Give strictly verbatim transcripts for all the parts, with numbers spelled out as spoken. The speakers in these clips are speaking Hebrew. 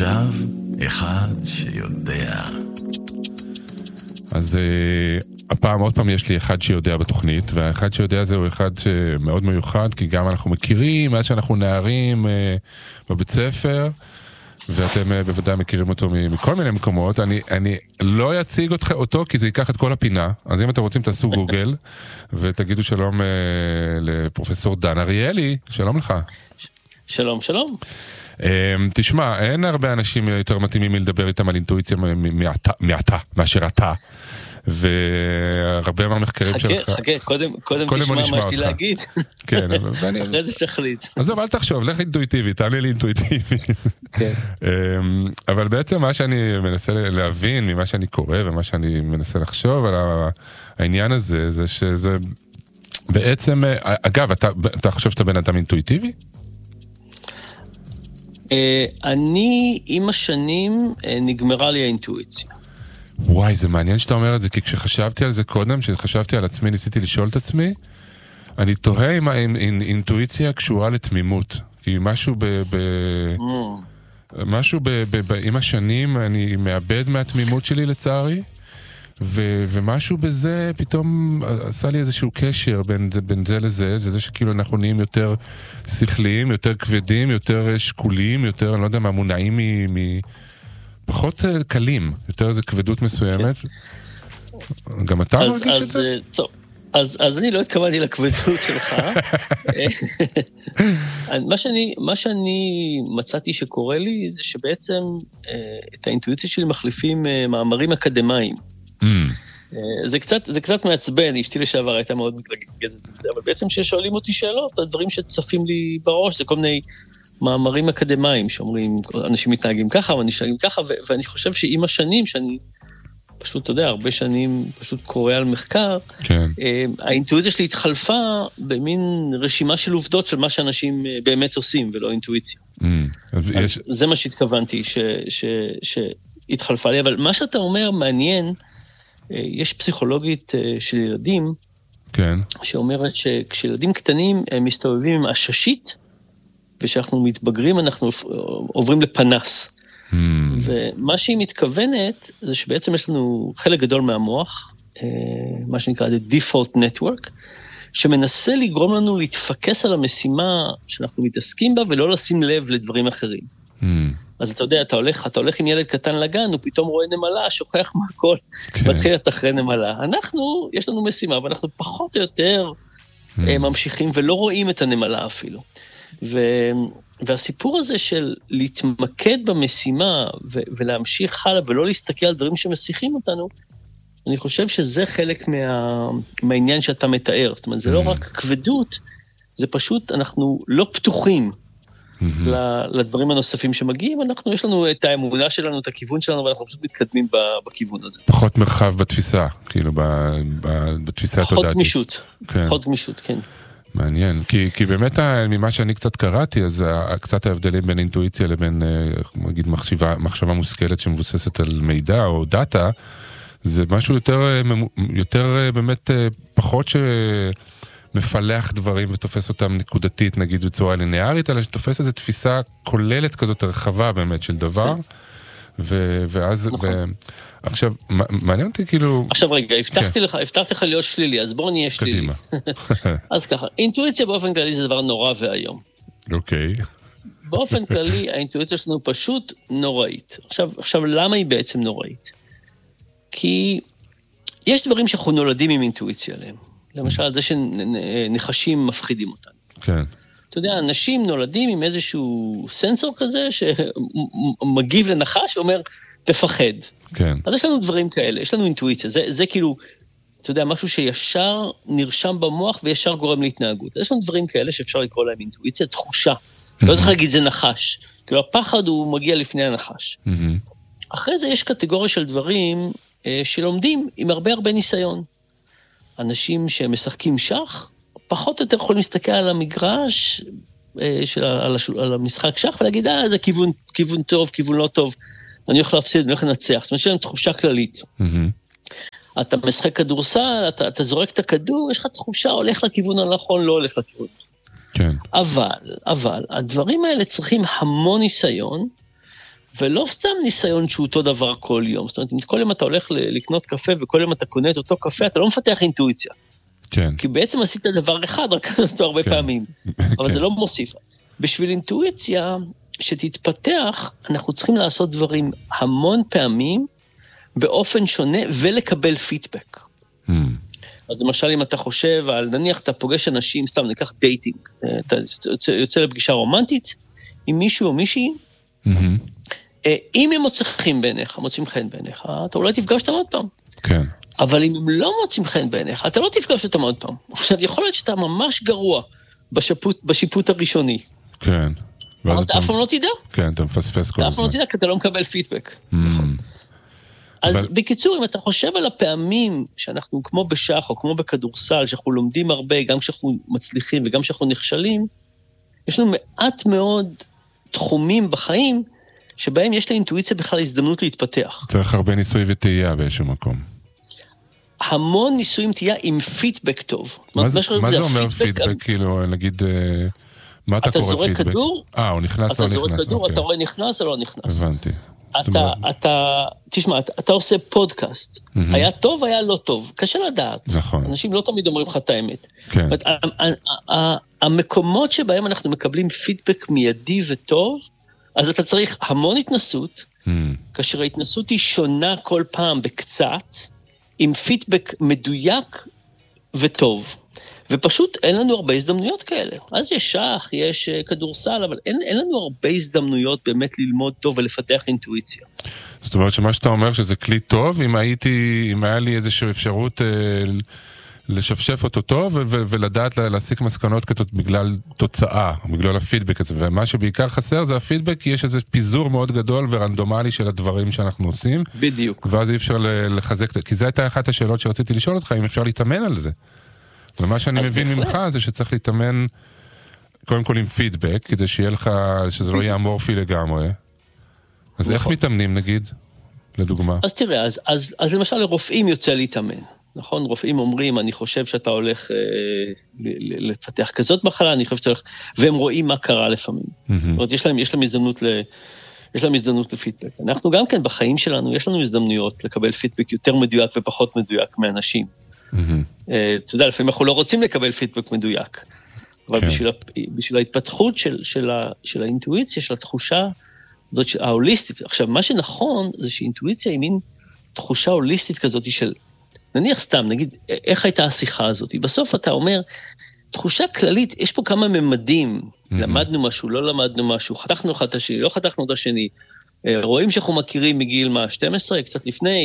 עכשיו אחד שיודע. אז הפעם עוד פעם יש לי אחד שיודע בתוכנית, והאחד שיודע זה הוא אחד מאוד מיוחד, כי גם אנחנו מכירים, מאז שאנחנו נערים בבית ספר, ואתם בוודאי מכירים אותו מכל מיני מקומות. אני, אני לא אציג אותו, כי זה ייקח את כל הפינה. אז אם אתם רוצים תעשו גוגל, ותגידו שלום לפרופסור דן אריאלי. שלום לך. שלום, שלום. תשמע, אין הרבה אנשים יותר מתאימים לדבר איתם על אינטואיציה מעתה, מאשר אתה. והרבה מהמחקרים שלך... חכה, חכה, קודם, קודם תשמע מה יש לי להגיד. כן, אחרי זה תחליט. עזוב, אל תחשוב, לך אינטואיטיבי, תענה לי אינטואיטיבי. אבל בעצם מה שאני מנסה להבין ממה שאני קורא ומה שאני מנסה לחשוב על העניין הזה, זה שזה בעצם... אגב, אתה חושב שאתה בן אדם אינטואיטיבי? אני, עם השנים, נגמרה לי האינטואיציה. וואי, זה מעניין שאתה אומר את זה, כי כשחשבתי על זה קודם, כשחשבתי על עצמי, ניסיתי לשאול את עצמי, אני תוהה אם האינטואיציה קשורה לתמימות. כי משהו ב... ב משהו ב... ב... עם השנים, אני מאבד מהתמימות שלי לצערי, ו, ומשהו בזה פתאום עשה לי איזשהו קשר בין, בין זה לזה, זה שכאילו אנחנו נהיים יותר שכליים, יותר כבדים, יותר שקולים, יותר, אני לא יודע מה, מונעים מ... מ פחות קלים, יותר איזו כבדות מסוימת. כן. גם אתה אז, מרגיש אז, את זה? טוב, אז, אז אני לא התכוונתי לכבדות שלך. מה שאני, מה שאני מצאתי שקורה לי, זה שבעצם את האינטואיציה שלי מחליפים מאמרים אקדמיים. Mm. זה קצת, זה קצת מעצבן, אשתי לשעבר הייתה מאוד מתרגזת מזה, אבל בעצם ששואלים אותי שאלות, הדברים שצפים לי בראש, זה כל מיני מאמרים אקדמיים שאומרים, אנשים מתנהגים ככה, ואני שואלים ככה, ו- ואני חושב שעם השנים, שאני פשוט, אתה יודע, הרבה שנים פשוט קורא על מחקר, כן. האינטואיציה שלי התחלפה במין רשימה של עובדות של מה שאנשים באמת עושים, ולא אינטואיציה. Mm, אז יש... זה מה שהתכוונתי, ש- ש- שהתחלפה לי, אבל מה שאתה אומר מעניין, יש פסיכולוגית של ילדים, כן. שאומרת שכשילדים קטנים הם מסתובבים עם עששית, ושאנחנו מתבגרים, אנחנו עוברים לפנס. Hmm. ומה שהיא מתכוונת, זה שבעצם יש לנו חלק גדול מהמוח, מה שנקרא the default network, שמנסה לגרום לנו להתפקס על המשימה שאנחנו מתעסקים בה, ולא לשים לב לדברים אחרים. Hmm. אז אתה יודע, אתה הולך, אתה הולך עם ילד קטן לגן, הוא פתאום רואה נמלה, שוכח מהכל, okay. מתחיל לתחרן נמלה. אנחנו, יש לנו משימה, ואנחנו פחות או יותר hmm. ממשיכים, ולא רואים את הנמלה אפילו. ו... והסיפור הזה של להתמקד במשימה ו... ולהמשיך הלאה ולא להסתכל על דברים שמשיחים אותנו, אני חושב שזה חלק מה... מהעניין שאתה מתאר. זאת אומרת, זה לא רק כבדות, זה פשוט, אנחנו לא פתוחים לדברים הנוספים שמגיעים, אנחנו, יש לנו את האמונה שלנו, את הכיוון שלנו, ואנחנו פשוט מתקדמים בכיוון הזה. פחות מרחב בתפיסה, כאילו, בתפיסה התודעתית. פחות גמישות, פחות גמישות, כן. מעניין, כי, כי באמת ממה שאני קצת קראתי, אז קצת ההבדלים בין אינטואיציה לבין, נגיד, מחשבה, מחשבה מושכלת שמבוססת על מידע או דאטה, זה משהו יותר, יותר באמת פחות שמפלח דברים ותופס אותם נקודתית, נגיד בצורה ליניארית, אלא שתופס איזו תפיסה כוללת כזאת רחבה באמת של דבר, ו, ואז... נכון. ו, עכשיו, מעניין אותי כאילו... עכשיו רגע, הבטחתי לך, הבטחתי לך להיות שלילי, אז בואו נהיה שלילי. קדימה. אז ככה, אינטואיציה באופן כללי זה דבר נורא והיום. אוקיי. באופן כללי, האינטואיציה שלנו פשוט נוראית. עכשיו, עכשיו, למה היא בעצם נוראית? כי יש דברים שאנחנו נולדים עם אינטואיציה עליהם. למשל, זה שנחשים מפחידים אותנו. כן. אתה יודע, אנשים נולדים עם איזשהו סנסור כזה, שמגיב לנחש ואומר, תפחד. כן. אז יש לנו דברים כאלה, יש לנו אינטואיציה, זה, זה כאילו, אתה יודע, משהו שישר נרשם במוח וישר גורם להתנהגות. יש לנו דברים כאלה שאפשר לקרוא להם אינטואיציה, תחושה. לא צריך להגיד, זה נחש. כאילו, הפחד הוא מגיע לפני הנחש. אחרי זה יש קטגוריה של דברים אה, שלומדים עם הרבה הרבה ניסיון. אנשים שמשחקים שח, פחות או יותר יכולים להסתכל על המגרש, אה, של, על, השול, על המשחק שח, ולהגיד, אה, זה כיוון, כיוון טוב, כיוון לא טוב. אני הולך להפסיד, אני הולך לנצח. זאת אומרת, יש להם תחושה כללית. Mm-hmm. אתה משחק כדורסל, אתה, אתה זורק את הכדור, יש לך תחושה, הולך לכיוון הנכון, לא הולך לכיוון. כן. אבל, אבל, הדברים האלה צריכים המון ניסיון, ולא סתם ניסיון שהוא אותו דבר כל יום, זאת אומרת, אם כל יום אתה הולך לקנות קפה, וכל יום אתה קונה את אותו קפה, אתה לא מפתח אינטואיציה. כן. כי בעצם עשית דבר אחד, רק קנת אותו הרבה כן. פעמים, אבל כן. זה לא מוסיף. בשביל אינטואיציה שתתפתח, אנחנו צריכים לעשות דברים המון פעמים, באופן שונה, ולקבל פידבק. Mm. אז למשל, אם אתה חושב על, נניח אתה פוגש אנשים, סתם ניקח דייטינג, אתה יוצא, יוצא לפגישה רומנטית, עם מישהו או מישהי, Mm-hmm. אם הם מוצאים חן בעיניך, מוצאים חן בעיניך, אתה אולי תפגש אותם עוד פעם. כן. אבל אם הם לא מוצאים חן בעיניך, אתה לא תפגש אותם עוד פעם. עכשיו, יכול להיות שאתה ממש גרוע בשיפוט, בשיפוט הראשוני. כן. אז אתה אף פעם לא תדע. כן, אתה מפספס כל הזמן. אתה אף פעם לא תדע, כי אתה לא מקבל פידבק. נכון. אז בקיצור, אם אתה חושב על הפעמים שאנחנו כמו בשח או כמו בכדורסל, שאנחנו לומדים הרבה, גם כשאנחנו מצליחים וגם כשאנחנו נכשלים, יש לנו מעט מאוד תחומים בחיים, שבהם יש לאינטואיציה בכלל הזדמנות להתפתח. צריך הרבה ניסוי וטעייה באיזשהו מקום. המון ניסויים טעייה עם פידבק טוב. מה זה, מה זה אומר פידבק? כאילו, נגיד, מה אתה קורא פידבק? אתה זורק כדור, אה, הוא נכנס או לא נכנס. אתה זורק כדור, אתה רואה נכנס או לא נכנס. הבנתי. אתה, אתה, תשמע, אתה, אתה עושה פודקאסט. היה טוב, היה לא טוב. קשה לדעת. נכון. אנשים לא תמיד אומרים לך את האמת. כן. המקומות שבהם אנחנו מקבלים פידבק מיידי וטוב, אז אתה צריך המון התנסות, כאשר ההתנסות היא שונה כל פעם בקצת, עם פידבק מדויק וטוב. ופשוט אין לנו הרבה הזדמנויות כאלה. אז יש שח, יש כדורסל, אבל אין, אין לנו הרבה הזדמנויות באמת ללמוד טוב ולפתח אינטואיציה. זאת אומרת שמה שאתה אומר שזה כלי טוב, אם הייתי, אם היה לי איזושהי אפשרות אה, לשפשף אותו טוב, ו- ו- ולדעת להסיק מסקנות כתות בגלל תוצאה, בגלל הפידבק הזה, ומה שבעיקר חסר זה הפידבק, כי יש איזה פיזור מאוד גדול ורנדומלי של הדברים שאנחנו עושים. בדיוק. ואז אי אפשר לחזק, כי זו הייתה אחת השאלות שרציתי לשאול אותך, אם אפשר להתאמן על זה. ומה שאני מבין ממך זה שצריך להתאמן קודם כל עם פידבק, כדי שיהיה לך, שזה לא יהיה אמורפי לגמרי. אז איך מתאמנים נגיד, לדוגמה? אז תראה, אז, אז, אז למשל לרופאים יוצא להתאמן, נכון? רופאים אומרים, אני חושב שאתה הולך אה, לפתח כזאת מחלה, אני חושב שאתה הולך, והם רואים מה קרה לפעמים. Mm-hmm. זאת אומרת, יש להם, יש להם הזדמנות ל... יש להם הזדמנות לפידבק. אנחנו גם כן בחיים שלנו, יש לנו הזדמנויות לקבל פידבק יותר מדויק ופחות מדויק מאנשים. אתה יודע, לפעמים אנחנו לא רוצים לקבל פידבק מדויק, אבל בשביל ההתפתחות של האינטואיציה, של התחושה ההוליסטית, עכשיו, מה שנכון זה שאינטואיציה היא מין תחושה הוליסטית כזאת של, נניח סתם, נגיד, איך הייתה השיחה הזאת? בסוף אתה אומר, תחושה כללית, יש פה כמה ממדים, למדנו משהו, לא למדנו משהו, חתכנו אחד את השני, לא חתכנו את השני, רואים שאנחנו מכירים מגיל מה, שתים עשרה, קצת לפני,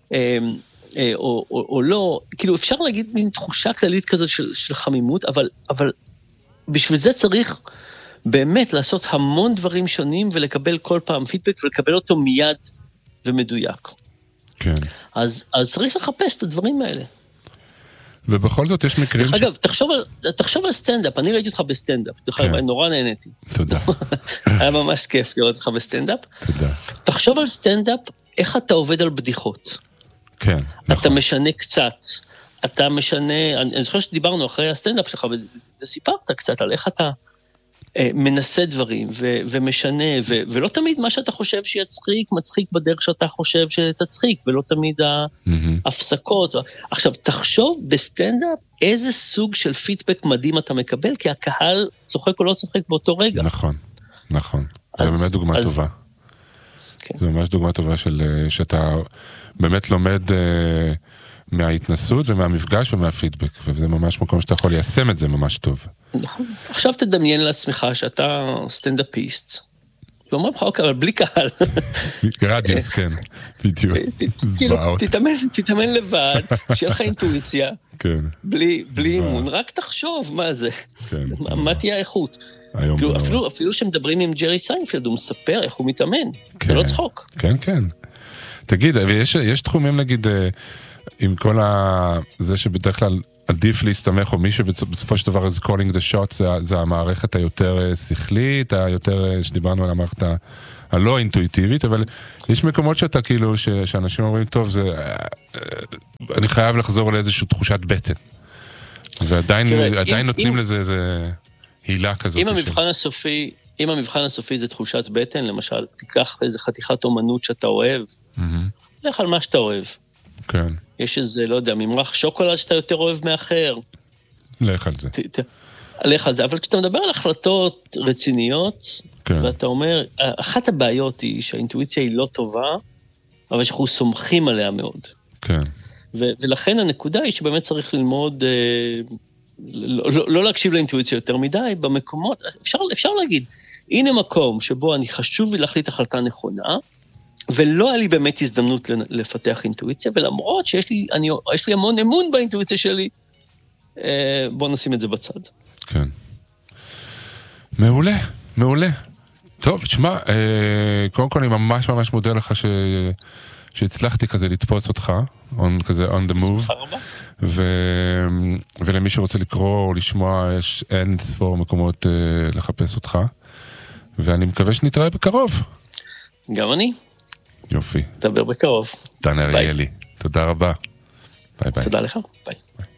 או, או, או לא, כאילו אפשר להגיד מין תחושה כללית כזאת של, של חמימות, אבל, אבל בשביל זה צריך באמת לעשות המון דברים שונים, ולקבל כל פעם פידבק, ולקבל אותו מיד ומדויק. כן. אז, אז צריך לחפש את הדברים האלה. ובכל זאת יש מקרים... אגב, ש... תחשוב, על, תחשוב על סטנדאפ, אני ראיתי אותך בסטנדאפ, כן. נורא נהניתי. תודה. היה ממש כיף לראות אותך בסטנדאפ. תודה. תחשוב על סטנדאפ, איך אתה עובד על בדיחות. כן, אתה נכון. משנה קצת, אתה משנה, אני, אני זוכר שדיברנו אחרי הסטנדאפ שלך, וסיפרת קצת על איך אתה אה, מנסה דברים, ו, ומשנה, ו, ולא תמיד מה שאתה חושב שיצחיק, מצחיק בדרך שאתה חושב שתצחיק, ולא תמיד ההפסקות. עכשיו, תחשוב בסטנדאפ, איזה סוג של פידבק מדהים אתה מקבל, כי הקהל צוחק או לא צוחק באותו רגע. נכון, נכון. אז, זה באמת דוגמה אז, טובה. כן. זה ממש דוגמה טובה של, שאתה באמת לומד uh, מההתנסות ומהמפגש ומהפידבק, וזה ממש מקום שאתה יכול ליישם את זה ממש טוב. נכון. עכשיו תדמיין לעצמך שאתה סטנדאפיסט, ואומרים לך, אוקיי, אבל בלי קהל. רדיוס, כן, בדיוק. תתאמן לבד, שיהיה לך אינטואיציה, בלי אימון, רק תחשוב מה זה, מה תהיה האיכות. אפילו, אפילו שמדברים עם ג'רי סיינפלד, הוא מספר איך הוא מתאמן, זה לא צחוק. כן, כן. תגיד, יש, יש תחומים, נגיד, עם כל ה... זה שבדרך כלל עדיף להסתמך, או מישהו בסופו של דבר is calling the shots, זה, זה המערכת היותר שכלית, היותר, שדיברנו על המערכת הלא אינטואיטיבית, אבל יש מקומות שאתה כאילו, ש, שאנשים אומרים, טוב, זה, אני חייב לחזור לאיזושהי תחושת בטן. ועדיין עדיין נותנים לזה איזה הילה כזאת. אם המבחן הסופי אם המבחן הסופי זה תחושת בטן, למשל, תיקח איזה חתיכת אומנות שאתה אוהב, mm-hmm. לך על מה שאתה אוהב. כן. יש איזה, לא יודע, ממרח שוקולד שאתה יותר אוהב מאחר. לך על זה. ת, ת, לך על זה, אבל כשאתה מדבר על החלטות רציניות, כן. ואתה אומר, אחת הבעיות היא שהאינטואיציה היא לא טובה, אבל שאנחנו סומכים עליה מאוד. כן. ו- ולכן הנקודה היא שבאמת צריך ללמוד, אה, לא, לא, לא להקשיב לאינטואיציה יותר מדי, במקומות, אפשר, אפשר להגיד, הנה מקום שבו אני חשוב לי להחליט החלטה נכונה, ולא היה לי באמת הזדמנות לפתח אינטואיציה, ולמרות שיש לי, אני, יש לי המון אמון באינטואיציה שלי, אה, בוא נשים את זה בצד. כן. מעולה, מעולה. טוב, תשמע, אה, קודם כל אני ממש ממש מודה לך ש... שהצלחתי כזה לתפוס אותך, on, כזה on the move, ו... ולמי שרוצה לקרוא או לשמוע, יש אין ספור מקומות uh, לחפש אותך, ואני מקווה שנתראה בקרוב. גם אני. יופי. נדבר בקרוב. דן אריאלי, תודה רבה. ביי ביי. תודה לך, ביי. ביי.